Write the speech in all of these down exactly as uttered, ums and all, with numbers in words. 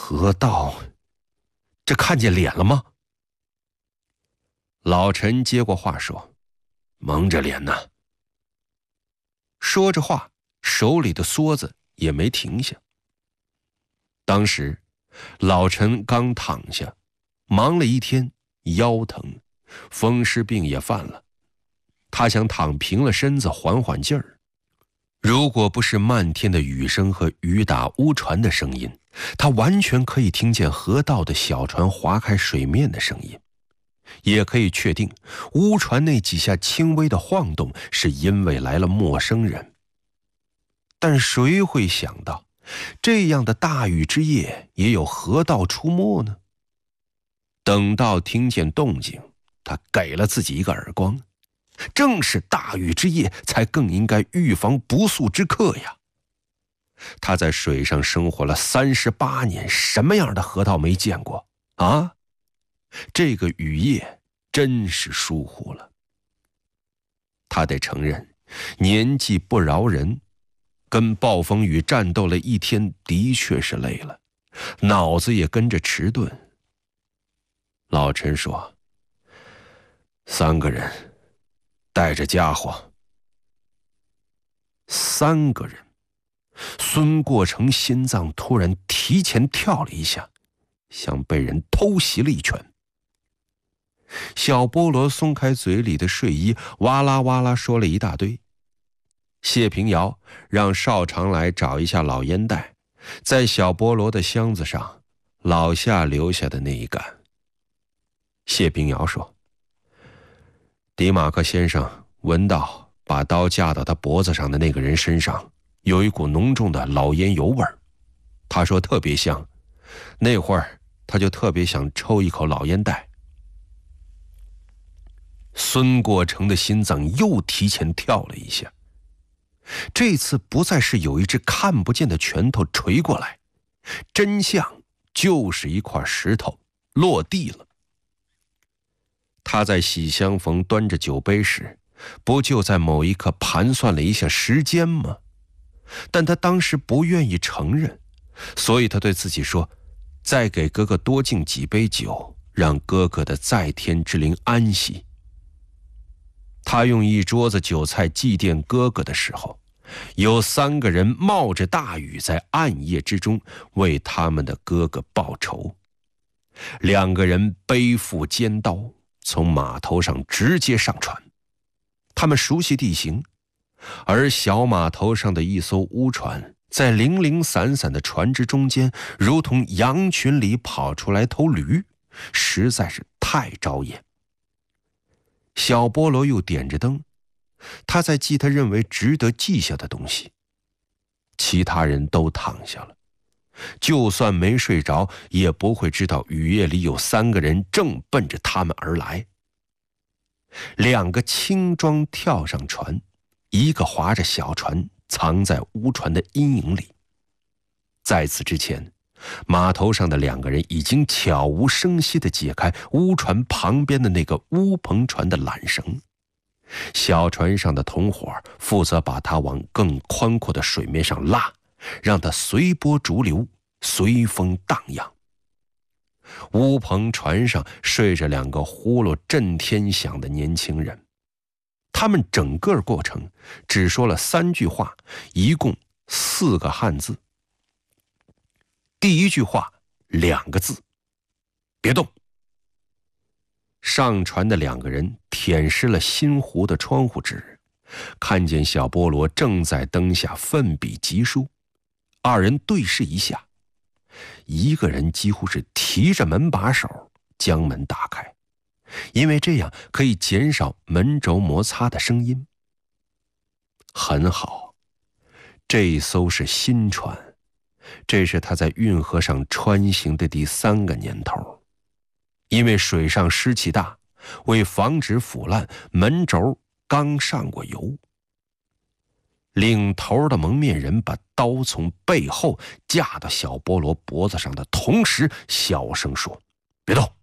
河道，这看见脸了吗？老陈接过话说：“蒙着脸呢。”说着话，手里的梭子也没停下。当时老陈刚躺下，忙了一天，腰疼，风湿病也犯了，他想躺平了身子缓缓劲儿。如果不是漫天的雨声和雨打乌船的声音，他完全可以听见河道的小船划开水面的声音，也可以确定乌船那几下轻微的晃动是因为来了陌生人。但谁会想到，这样的大雨之夜也有河道出没呢？等到听见动静，他给了自己一个耳光。正是大雨之夜，才更应该预防不速之客呀。他在水上生活了三十八年，什么样的河道没见过啊？这个雨夜真是疏忽了。他得承认，年纪不饶人，跟暴风雨战斗了一天，的确是累了，脑子也跟着迟钝。老陈说：“三个人，带着家伙。”三个人，孙过成心脏突然提前跳了一下，像被人偷袭了一拳。小菠萝松开嘴里的睡衣，哇啦哇啦说了一大堆。谢平遥让少长来找一下老烟袋，在小菠萝的箱子上，老夏留下的那一杆。谢平遥说：“迪马克先生闻到把刀架到他脖子上的那个人身上有一股浓重的老烟油味儿，他说特别香，那会儿他就特别想抽一口老烟袋。”孙过成的心脏又提前跳了一下，这次不再是有一只看不见的拳头捶过来，真相就是一块石头落地了。他在喜相逢端着酒杯时，不就在某一刻盘算了一下时间吗？但他当时不愿意承认，所以他对自己说：“再给哥哥多敬几杯酒，让哥哥的在天之灵安息。”他用一桌子酒菜祭奠哥哥的时候，有三个人冒着大雨在暗夜之中为他们的哥哥报仇。两个人背负尖刀，从码头上直接上船。他们熟悉地形，而小码头上的一艘乌船在零零散散的船只中间，如同羊群里跑出来头驴，实在是太招眼。小菠萝又点着灯，他在记他认为值得记下的东西。其他人都躺下了，就算没睡着，也不会知道雨夜里有三个人正奔着他们而来。两个轻装跳上船，一个划着小船藏在乌船的阴影里。在此之前，码头上的两个人已经悄无声息地解开乌船旁边的那个乌篷船的缆绳，小船上的同伙负责把它往更宽阔的水面上拉，让它随波逐流，随风荡漾。乌篷船上睡着两个呼噜震天响的年轻人，他们整个过程只说了三句话，一共四个汉字。第一句话两个字：别动。上船的两个人舔湿了新糊的窗户纸，看见小菠萝正在灯下奋笔疾书，二人对视一下，一个人几乎是提着门把手将门打开，因为这样可以减少门轴摩擦的声音。很好，这艘是新船，这是他在运河上穿行的第三个年头。因为水上湿气大，为防止腐烂，门轴刚上过油。领头的蒙面人把刀从背后架到小菠萝脖子上的同时，小声说：“别动。”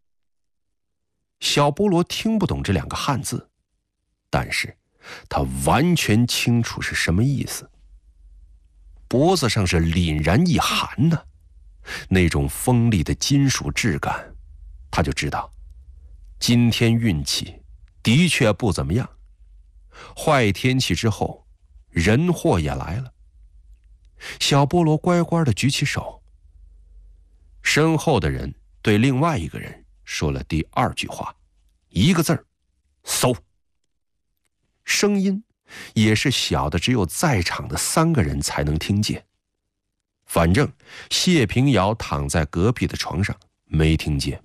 小菠萝听不懂这两个汉字，但是他完全清楚是什么意思。脖子上是凛然一寒呢， 那种锋利的金属质感，他就知道今天运气的确不怎么样。坏天气之后，人祸也来了。小菠萝乖乖地举起手，身后的人对另外一个人说了第二句话，一个字儿：搜。声音也是小的，只有在场的三个人才能听见。反正谢平遥躺在隔壁的床上，没听见。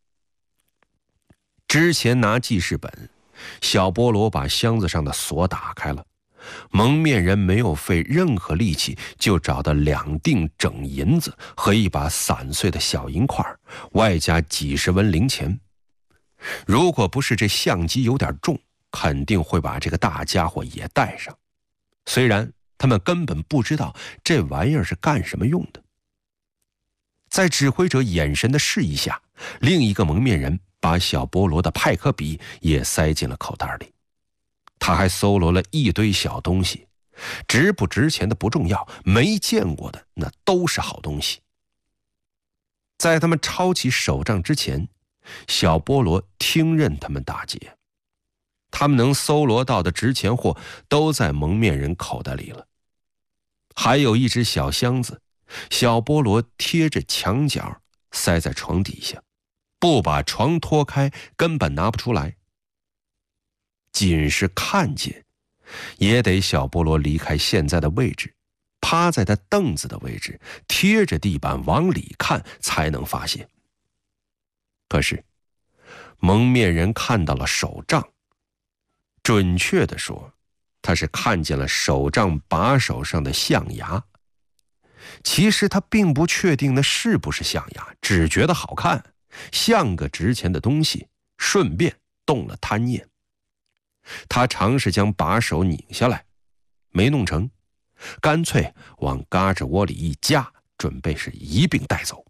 之前拿记事本，小菠萝把箱子上的锁打开了，蒙面人没有费任何力气就找到两锭整银子和一把散碎的小银块，外加几十文零钱。如果不是这相机有点重，肯定会把这个大家伙也带上。虽然他们根本不知道这玩意儿是干什么用的。在指挥者眼神的示意下，另一个蒙面人把小菠萝的派克笔也塞进了口袋里。他还搜罗了一堆小东西，值不值钱的不重要，没见过的那都是好东西。在他们抄起手账之前，小菠萝听任他们打劫。他们能搜罗到的值钱货都在蒙面人口袋里了。还有一只小箱子，小菠萝贴着墙角塞在床底下，不把床拖开根本拿不出来。仅是看见，也得小菠萝离开现在的位置，趴在他凳子的位置，贴着地板往里看才能发现。可是蒙面人看到了手杖，准确地说，他是看见了手杖把手上的象牙。其实他并不确定那是不是象牙，只觉得好看，像个值钱的东西，顺便动了贪念。他尝试将把手拧下来，没弄成，干脆往嘎吱窝里一夹，准备是一并带走。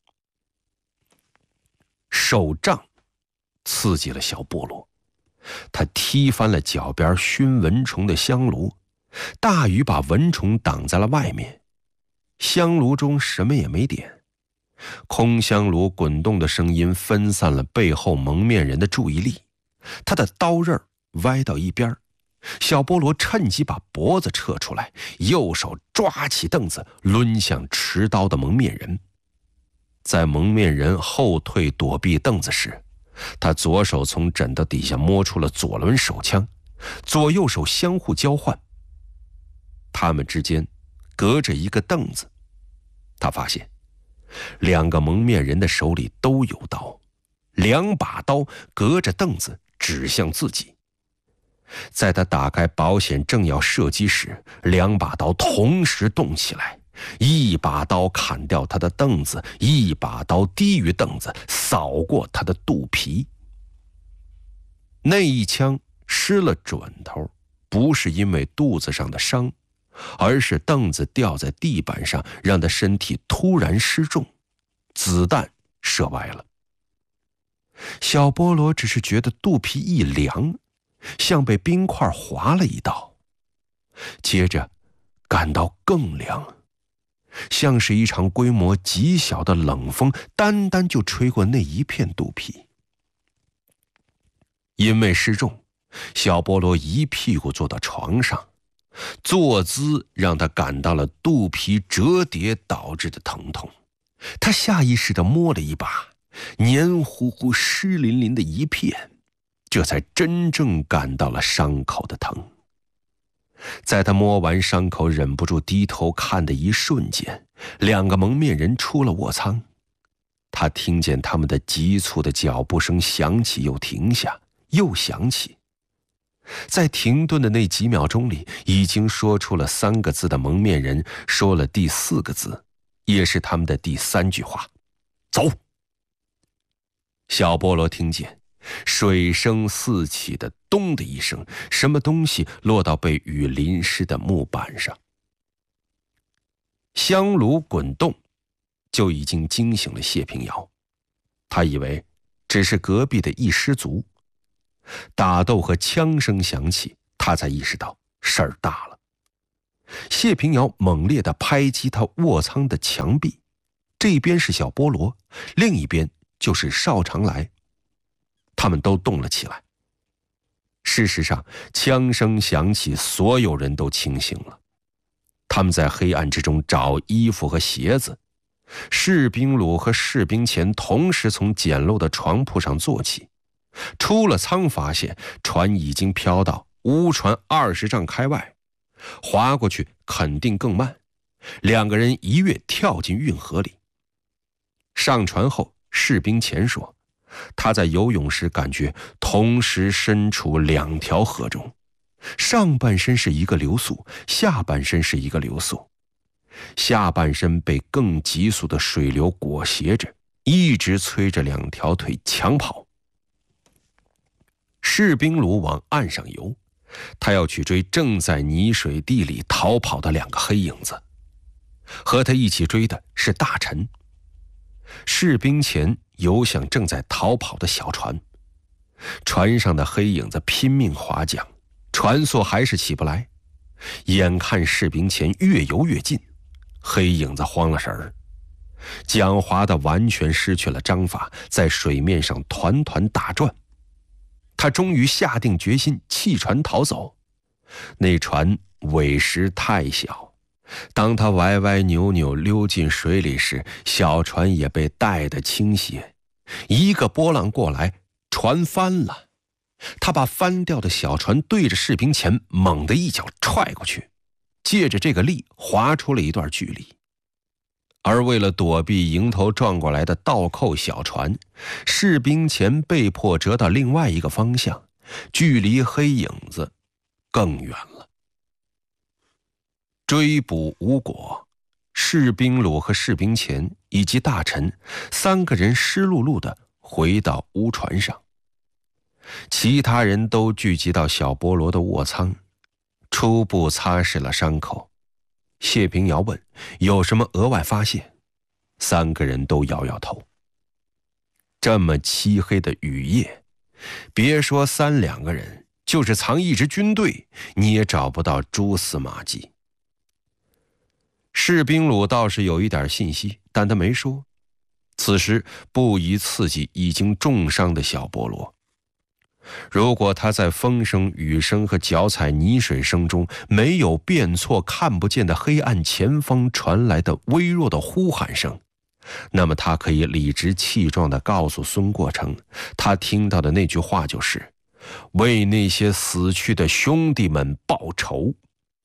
手杖刺激了小菠萝，他踢翻了脚边熏蚊虫的香炉，大雨把蚊虫挡在了外面。香炉中什么也没点，空香炉滚动的声音分散了背后蒙面人的注意力。他的刀刃歪到一边，小菠萝趁机把脖子撤出来，右手抓起凳子抡向持刀的蒙面人。在蒙面人后退躲避凳子时，他左手从枕头底下摸出了左轮手枪，左右手相互交换。他们之间隔着一个凳子，他发现两个蒙面人的手里都有刀，两把刀隔着凳子指向自己。在他打开保险正要射击时，两把刀同时动起来，一把刀砍掉他的凳子，一把刀低于凳子，扫过他的肚皮。那一枪失了准头，不是因为肚子上的伤，而是凳子掉在地板上，让他身体突然失重，子弹射歪了。小菠萝只是觉得肚皮一凉，像被冰块划了一道，接着感到更凉，像是一场规模极小的冷风单单就吹过那一片肚皮。因为失重，小菠萝一屁股坐到床上，坐姿让他感到了肚皮折叠导致的疼痛。他下意识地摸了一把，黏糊糊湿淋淋的一片，这才真正感到了伤口的疼。在他摸完伤口忍不住低头看的一瞬间，两个蒙面人出了卧舱。他听见他们的急促的脚步声响起又停下，又响起。在停顿的那几秒钟里，已经说出了三个字的蒙面人说了第四个字，也是他们的第三句话：走。小菠萝听见水声四起的咚的一声，什么东西落到被雨淋湿的木板上。香炉滚动就已经惊醒了谢平遥，他以为只是隔壁的一失足。打斗和枪声响起，他才意识到事儿大了。谢平遥猛烈地拍击他卧舱的墙壁， 这边是小菠萝，另一边就是邵长来。他们都动了起来。事实上，枪声响起，所有人都清醒了。他们在黑暗之中找衣服和鞋子。士兵鲁和士兵钱同时从简陋的床铺上坐起，出了舱发现船已经飘到乌船二十丈开外，划过去肯定更慢。两个人一跃跳进运河里。上船后，士兵钱说，他在游泳时感觉同时身处两条河中，上半身是一个流速，下半身是一个流速。下半身被更急速的水流裹挟着，一直催着两条腿抢跑。士兵鲁往岸上游，他要去追正在泥水地里逃跑的两个黑影子。和他一起追的是大臣。士兵前游向正在逃跑的小船，船上的黑影子拼命划桨，船速还是起不来。眼看士兵前越游越近，黑影子慌了神儿，桨划的完全失去了章法，在水面上团团打转。他终于下定决心弃船逃走。那船尾实太小，当他歪歪扭扭溜进水里时，小船也被带得倾斜。一个波浪过来，船翻了。他把翻掉的小船对着士兵前猛地一脚踹过去，借着这个力划出了一段距离。而为了躲避迎头撞过来的倒扣小船，士兵前被迫折到另外一个方向，距离黑影子更远了。追捕无果，士兵鲁和士兵前以及大臣三个人湿漉漉地回到乌船上。其他人都聚集到小菠萝的卧舱，初步擦拭了伤口。谢平遥问有什么额外发现，三个人都摇摇头。这么漆黑的雨夜，别说三两个人，就是藏一支军队，你也找不到蛛丝马迹。士兵鲁倒是有一点信息，但他没说。此时不宜刺激已经重伤的小菠萝。如果他在风声、雨声和脚踩泥水声中没有辨错看不见的黑暗前方传来的微弱的呼喊声，那么他可以理直气壮地告诉孙过成，他听到的那句话就是为那些死去的兄弟们报仇。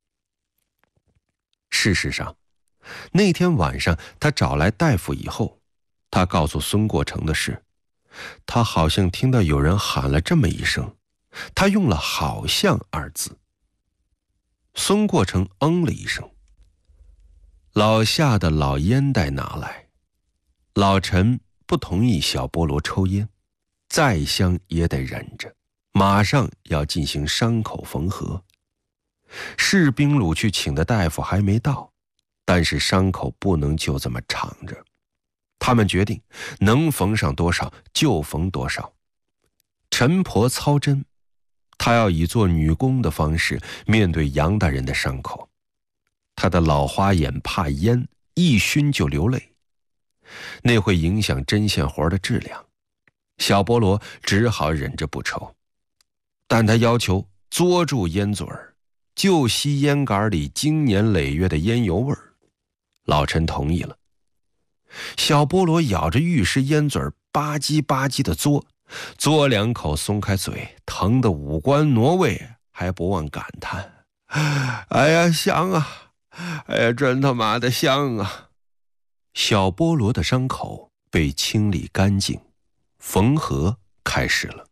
事实上，那天晚上他找来大夫以后，他告诉孙过成的是，他好像听到有人喊了这么一声，他用了好像二字。孙过成嗯了一声。老夏的老烟袋拿来。老陈不同意小菠萝抽烟，再香也得忍着，马上要进行伤口缝合。士兵鲁去请的大夫还没到，但是伤口不能就这么敞着。他们决定能缝上多少就缝多少。陈婆操针，她要以做女工的方式面对杨大人的伤口。她的老花眼怕烟，一熏就流泪，那会影响针线活的质量。小菠萝只好忍着不抽，但他要求嘬住烟嘴儿，就吸烟杆里经年累月的烟油味儿。老陈同意了。小菠萝咬着玉石烟嘴儿，吧唧吧唧的嘬，嘬两口松开嘴，疼得五官挪位，还不忘感叹：哎呀，香啊！哎呀，真他妈的香啊！小菠萝的伤口被清理干净，缝合开始了。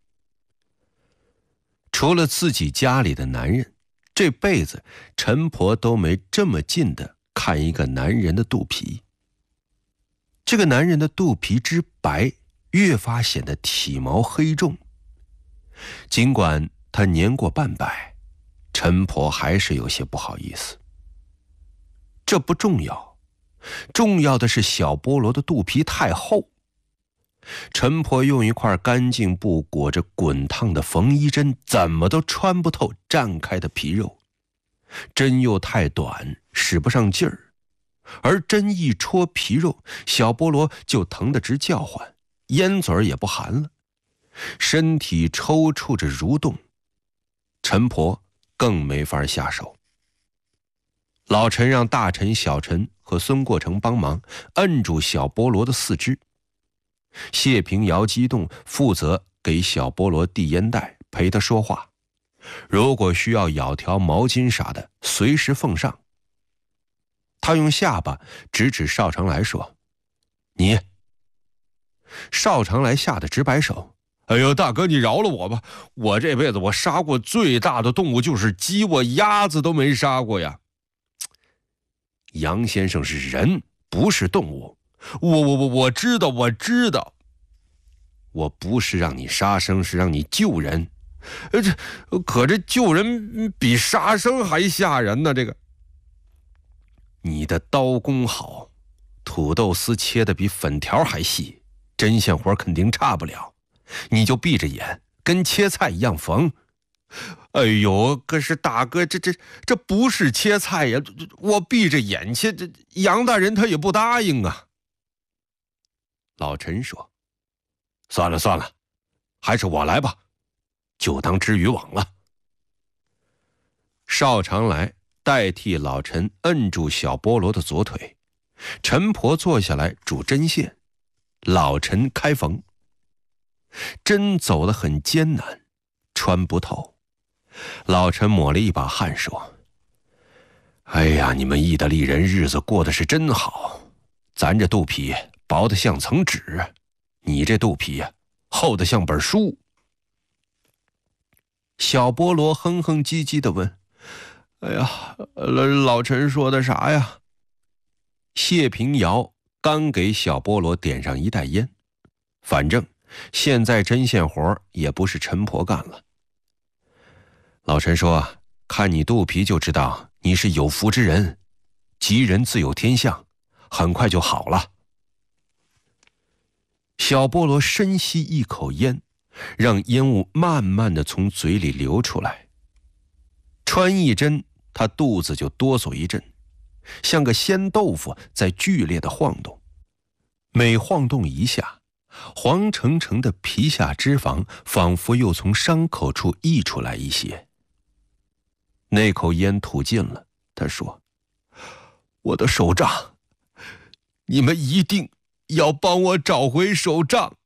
除了自己家里的男人，这辈子陈婆都没这么近的看一个男人的肚皮。这个男人的肚皮之白，越发显得体毛黑重。尽管他年过半百，陈婆还是有些不好意思。这不重要，重要的是小菠萝的肚皮太厚。陈婆用一块干净布裹着滚烫的缝衣针，怎么都穿不透绽开的皮肉，针又太短，使不上劲儿。 而针一戳皮肉，小菠萝就疼得直叫唤，烟嘴儿也不含了，身体抽搐着蠕动。陈婆更没法下手。老陈让大陈、小陈和孙过成帮忙摁住小菠萝的四肢。谢平遥激动，负责给小菠萝递烟袋，陪他说话。如果需要舀条毛巾啥的，随时奉上。他用下巴指指邵长来说：“你。”邵长来吓得直摆手：“哎呦，大哥，你饶了我吧！我这辈子我杀过最大的动物就是鸡，我鸭子都没杀过呀。”杨先生是人，不是动物。我我我我知道，我知道。我不是让你杀生，是让你救人。呃，这可这救人比杀生还吓人呢。这个，你的刀工好，土豆丝切的比粉条还细，针线活肯定差不了。你就闭着眼，跟切菜一样缝。哎呦，可是大哥，这这这不是切菜呀！我闭着眼切，这杨大人他也不答应啊。老陈说：“算了算了，还是我来吧，就当织渔网了。”邵长来代替老陈摁住小菠萝的左腿，陈婆坐下来拄针线，老陈开缝。针走得很艰难，穿不透。老陈抹了一把汗说：“哎呀，你们意大利人日子过得是真好，咱这肚皮薄得像层纸，你这肚皮呀厚得像本书。”小菠萝哼哼唧唧地问：“哎呀，老陈说的啥呀？”谢平遥刚给小菠萝点上一袋烟，反正现在针线活也不是陈婆干了。老陈说：“看你肚皮就知道你是有福之人，吉人自有天相，很快就好了。”小菠萝深吸一口烟，让烟雾慢慢地从嘴里流出来。穿一针，他肚子就哆嗦一阵，像个鲜豆腐在剧烈的晃动。每晃动一下，黄澄澄的皮下脂肪仿佛又从伤口处溢出来一些。那口烟吐尽了，他说：“我的手杖，你们一定要帮我找回手杖。”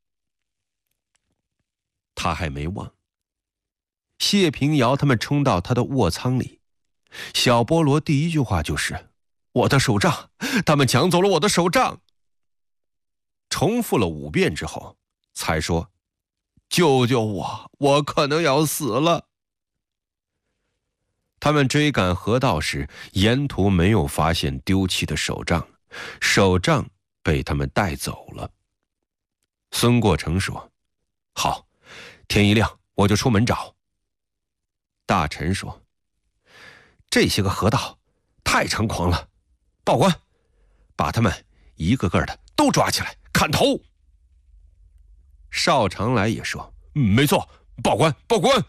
他还没忘。谢平遥他们冲到他的卧舱里，小菠萝第一句话就是：“我的手杖，他们抢走了我的手杖。”重复了五遍之后，才说：“救救我，我可能要死了。”他们追赶河道时，沿途没有发现丢弃的手杖，手杖被他们带走了。孙过成说：“好，天一亮我就出门找。”大臣说：“这些个河道太猖狂了，报官，把他们一个个的都抓起来砍头。”邵长来也说：“嗯，没错，报官，报官。”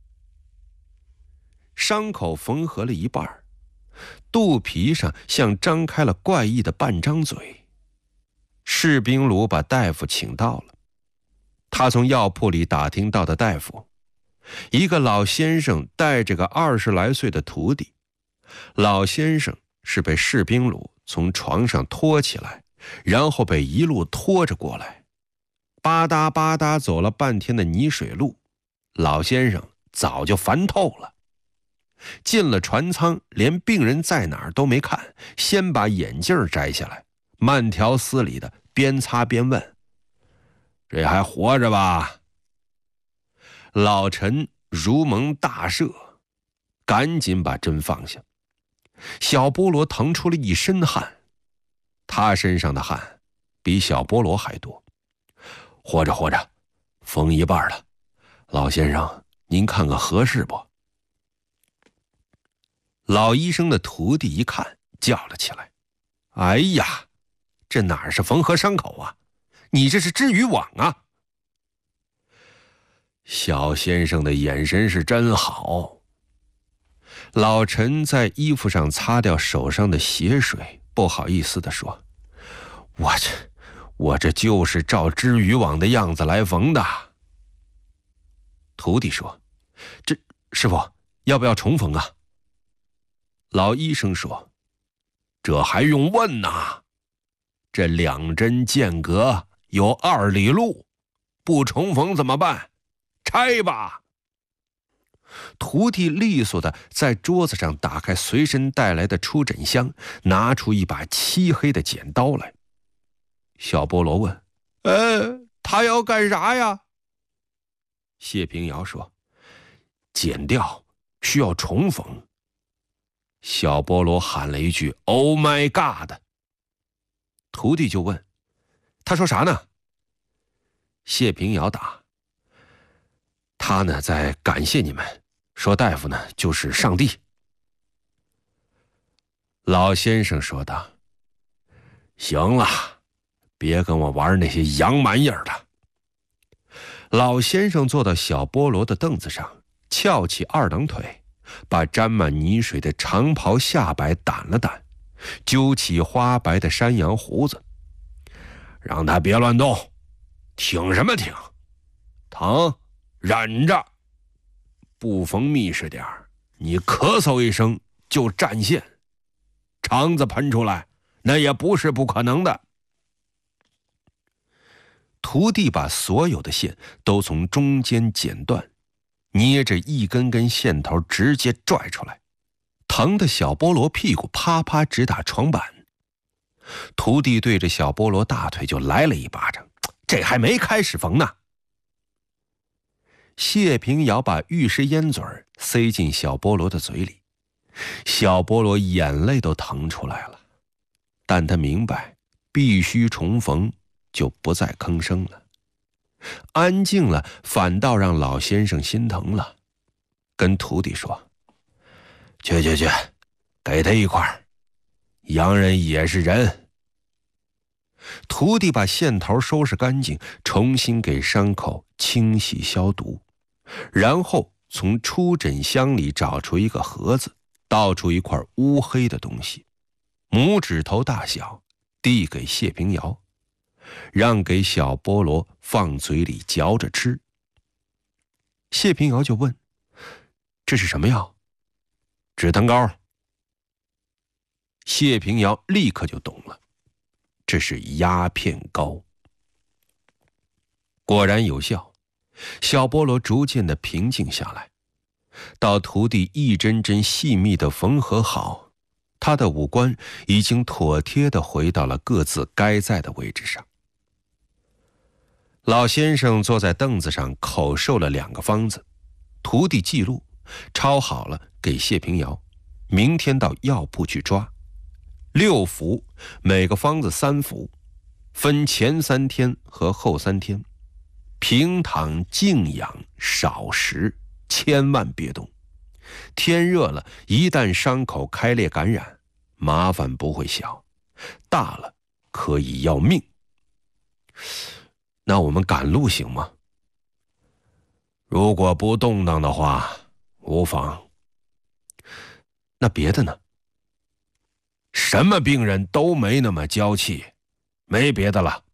伤口缝合了一半，肚皮上像张开了怪异的半张嘴。士兵鲁把大夫请到了，他从药铺里打听到的大夫，一个老先生带着个二十来岁的徒弟。老先生是被士兵鲁从床上拖起来，然后被一路拖着过来，吧嗒吧嗒走了半天的泥水路，老先生早就烦透了。进了船舱，连病人在哪儿都没看，先把眼镜摘下来，慢条斯理的边擦边问：“这还活着吧？”老陈如蒙大赦，赶紧把针放下。小菠萝腾出了一身汗，他身上的汗比小菠萝还多。“活着活着，缝一半了，老先生您看看合适不？”老医生的徒弟一看，叫了起来：“哎呀，这哪是缝合伤口啊，你这是织渔网啊！”小先生的眼神是真好。老陈在衣服上擦掉手上的血水， 不好意思地说：“我这我这就是照织渔网的样子来缝的。”徒弟说：“这师傅要不要重缝啊？”老医生说：“这还用问呐？这两针间隔有二里路，不重缝怎么办？拆吧！”徒弟利索地在桌子上打开随身带来的出诊箱，拿出一把漆黑的剪刀来。小菠萝问：“呃，他要干啥呀？”谢平遥说：“剪掉，需要重缝。”小菠萝喊了一句 ：“Oh my God！” 徒弟就问：“他说啥呢？”谢平遥答：“他呢在感谢你们，说大夫呢就是上帝。”老先生说道：“行了，别跟我玩那些洋玩意儿了。”老先生坐到小菠萝的凳子上，翘起二郎腿，把沾满泥水的长袍下摆掸了掸，揪起花白的山羊胡子，让他别乱动，挺什么挺？疼，忍着。不缝密实点儿，你咳嗽一声就占线，肠子喷出来，那也不是不可能的。徒弟把所有的线都从中间剪断，捏着一根根线头直接拽出来，疼得小菠萝屁股啪啪直打床板。徒弟对着小菠萝大腿就来了一巴掌：“这还没开始缝呢！”谢平遥把玉石烟嘴塞进小菠萝的嘴里，小菠萝眼泪都淌出来了，但他明白必须重缝，就不再吭声了。安静了，反倒让老先生心疼了，跟徒弟说：“去去去，给他一块，洋人也是人。”徒弟把线头收拾干净，重新给伤口清洗消毒，然后从出诊箱里找出一个盒子，倒出一块乌黑的东西，拇指头大小，递给谢平遥，让给小菠萝放嘴里嚼着吃。谢平遥就问：“这是什么药？”“止疼膏。”谢平遥立刻就懂了，这是鸦片膏。果然有效，小菠萝逐渐的平静下来。到徒弟一针针细密的缝合好，他的五官已经妥帖的回到了各自该在的位置上。老先生坐在凳子上口授了两个方子，徒弟记录抄好了给谢平遥，明天到药铺去抓。六服，每个方子三服，分前三天和后三天，平躺静养少食，千万别动。天热了，一旦伤口开裂感染，麻烦不会小，大了可以要命。那我们赶路行吗？如果不动荡的话，无妨。那别的呢？什么病人都没那么娇气，没别的了。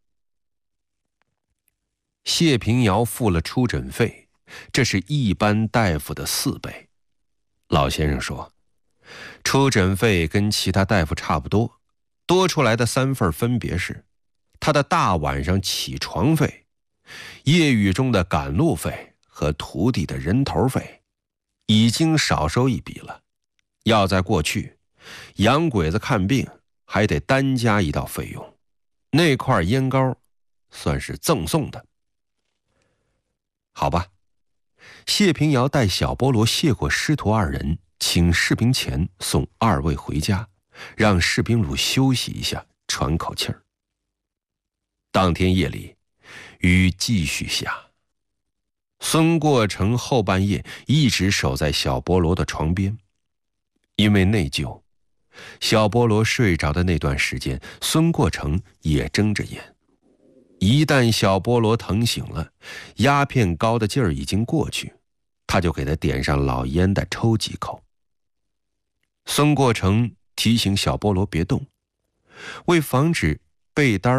谢平遥付了出诊费，这是一般大夫的四倍。老先生说，出诊费跟其他大夫差不多，多出来的三份分别是他的大晚上起床费、夜雨中的赶路费和徒弟的人头费，已经少收一笔了。要在过去，洋鬼子看病还得单加一道费用，那块烟膏算是赠送的。好吧，谢平遥带小菠萝谢过师徒二人，请士兵前送二位回家，让士兵鲁休息一下，喘口气儿。当天夜里，雨继续下。孙过成后半夜一直守在小菠萝的床边，因为内疚，小菠萝睡着的那段时间，孙过成也睁着眼。一旦小菠萝疼醒了，鸦片膏的劲儿已经过去，他就给他点上老烟袋抽几口。孙过成提醒小菠萝别动， 为防止被单